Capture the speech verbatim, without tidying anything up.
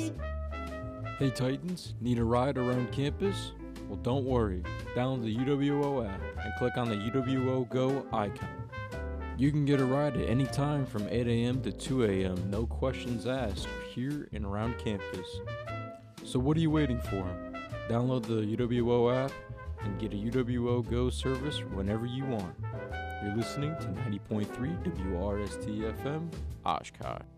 campus. Hey Titans, need a ride around campus? Well, don't worry. Download the U W O app and click on the U W O Go icon. You can get a ride at any time from eight a.m. to two a.m. No questions asked here and around campus. So what are you waiting for? Download the U W O app and get a U W O Go service whenever you want. You're listening to ninety point three W R S T F M, Oshkosh.